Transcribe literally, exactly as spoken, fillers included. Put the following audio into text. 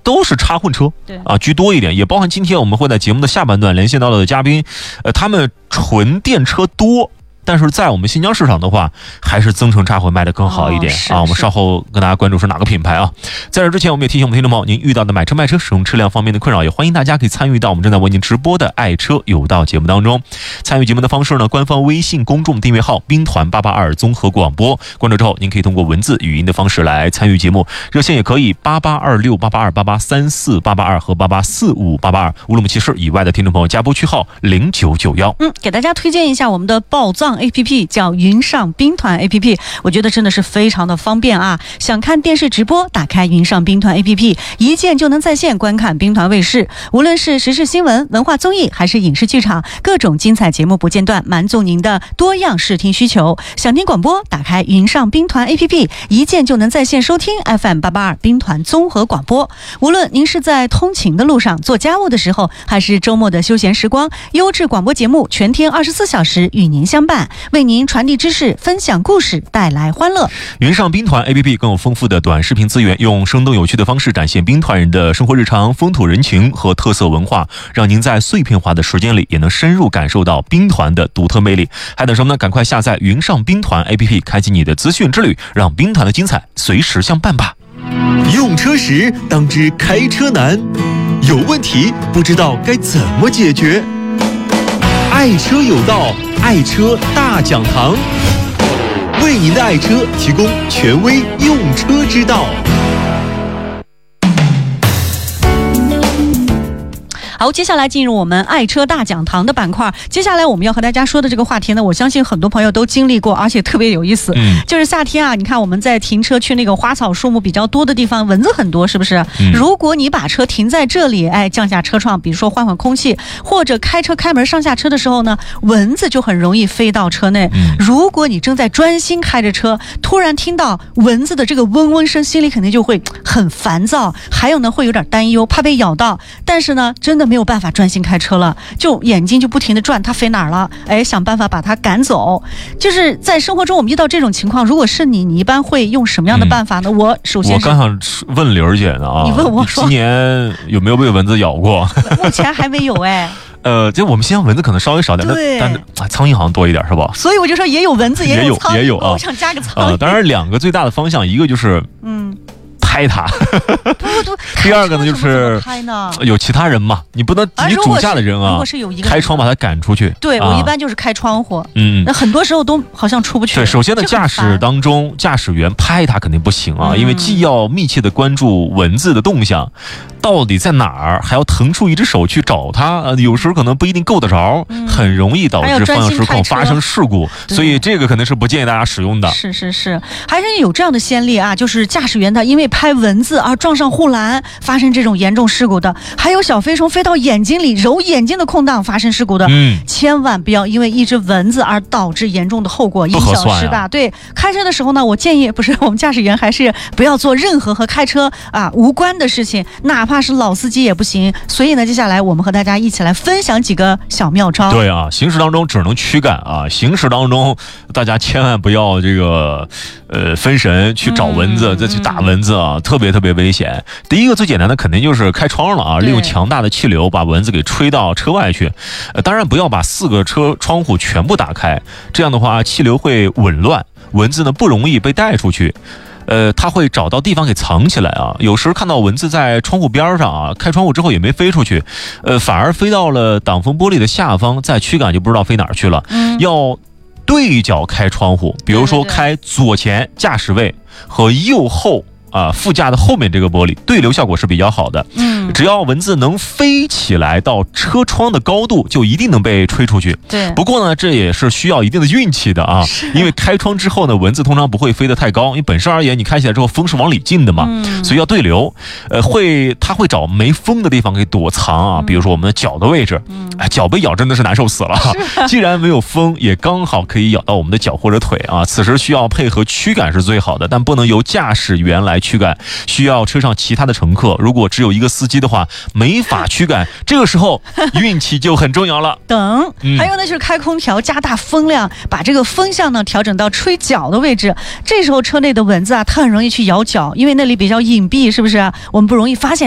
都是插混车， 对啊居多一点，也包含今天我们会在节目的下半段连线到的嘉宾，呃，他们纯电车多。但是在我们新疆市场的话，还是增程插混卖得更好一点、 哦、 啊。我们稍后跟大家关注是哪个品牌啊。在这之前，我们也提醒我们听众朋友，您遇到的买车卖车使用车辆方面的困扰，也欢迎大家可以参与到我们正在为您直播的爱车有道节目当中。参与节目的方式呢，官方微信公众订阅号兵团八八二综合广播，关注之后您可以通过文字语音的方式来参与节目，热线也可以八八二六八八二八八三四八八二和八八四五八八二，乌鲁木齐市以外的听众朋友加拨区号零九九幺。 嗯，给大家推荐一下我们的宝藏 A P P， 叫云上兵团 A P P， 我觉得真的是非常的方便啊！想看电视直播，打开云上兵团 A P P， 一键就能在线观看兵团卫视，无论是时事新闻、文化综艺还是影视剧场，各种精彩节目不间断，满足您的多样视听需求。想听广播，打开云上兵团 A P P， 一键就能在线收听 F M 八八二兵团综合广播。无论您是在通勤的路上、做家务的时候，还是周末的休闲时光，优质广播节目全天二十四小时与您相伴，为您传递知识，分享故事，带来欢乐。 云上兵团 A P P 更有丰富的短视频资源，用生动有趣的方式展现兵团人的生活日常、风土人情和特色文化，让您在碎片化的时间里也能深入感受到兵团的独特魅力。还等什么呢？赶快下载云上兵团 A P P， 开启你的资讯之旅，让兵团的精彩随时相伴吧。 用车时当知开车难，有问题不知道该怎么解决。爱车有道，爱车大讲堂，为您的爱车提供权威用车之道。 好，接下来进入我们爱车大讲堂的板块。接下来我们要和大家说的这个话题呢，我相信很多朋友都经历过，而且特别有意思。 嗯， 就是夏天啊，你看我们在停车去那个花草树木比较多的地方，蚊子很多，是不是？ 嗯、 如果你把车停在这里，哎，降下车窗，比如说换换空气，或者开车开门上下车的时候呢，蚊子就很容易飞到车内。 嗯、 如果你正在专心开着车，突然听到蚊子的这个嗡嗡声，心里肯定就会很烦躁，还有呢会有点担忧，怕被咬到。但是呢，真的没有办法专心开车了，就眼睛就不停地转，它飞哪儿了？哎，想办法把它赶走。就是在生活中我们遇到这种情况，如果是你，你一般会用什么样的办法呢？嗯、我首先我刚想问刘姐呢啊， 你问我说， 今年有没有被蚊子咬过？ 目前还没有哎。 呃，就我们新疆蚊子可能稍微少点，但是啊，苍蝇好像多一点，是吧？ 所以我就说也有蚊子， 也有苍蝇， 也有啊。 我想加个苍蝇。 呃，当然两个最大的方向，一个就是嗯。 拍它，第二个呢就是有其他人嘛，你不能你主驾的人啊， 如果是有一个开窗把它赶出去。 对、啊、我一般就是开窗户， 嗯， 那很多时候都好像出不去。 对，首先呢，驾驶当中驾驶员拍它肯定不行啊，嗯、因为既要密切的关注蚊子的动向，到底在哪儿，还要腾出一只手去找它，呃、有时候可能不一定够得着，嗯、很容易导致方向失控发生事故，所以这个肯定是不建议大家使用的。 是是是，还是有这样的先例啊，就是驾驶员他因为拍蚊子而撞上护栏，发生这种严重事故的，还有小飞虫飞到眼睛里揉眼睛的空档发生事故的。 嗯， 千万不要因为一只蚊子而导致严重的后果，因小失大。对，开车的时候呢，我建议不是我们驾驶员还是不要做任何和开车啊无关的事情，哪怕是老司机也不行。所以呢，接下来我们和大家一起来分享几个小妙招。 对啊，行驶当中只能驱赶啊，行驶当中大家千万不要这个呃分神去找蚊子，嗯、再去打蚊子啊，嗯、特别特别危险。第一个最简单的肯定就是开窗了啊，利用强大的气流把蚊子给吹到车外去。呃，当然不要把四个车窗户全部打开，这样的话气流会紊乱，蚊子呢不容易被带出去。呃，它会找到地方给藏起来啊。有时看到蚊子在窗户边上啊，开窗户之后也没飞出去，呃，反而飞到了挡风玻璃的下方，再驱赶就不知道飞哪儿去了。嗯，要对角开窗户，比如说开左前驾驶位和右后。啊，副驾的后面这个玻璃对流效果是比较好的。嗯，只要蚊子能飞起来到车窗的高度，就一定能被吹出去。 对， 不过呢，这也是需要一定的运气的啊。因为开窗之后呢，蚊子通常不会飞得太高，因为本身而言，你开起来之后风是往里进的嘛，嗯、所以要对流。呃，会它会找没风的地方给躲藏啊，比如说我们的脚的位置，嗯、哎，脚被咬真的是难受死了。既然没有风，也刚好可以咬到我们的脚或者腿啊。此时需要配合驱赶是最好的，但不能由驾驶员来驱赶，需要车上其他的乘客。如果只有一个司机的话，没法驱赶，这个时候运气就很重要了。 等，嗯、还有呢，就是开空调，加大风量，把这个风向呢调整到吹脚的位置。这时候车内的蚊子啊，它很容易去咬脚，因为那里比较隐蔽，是不是？我们不容易发现。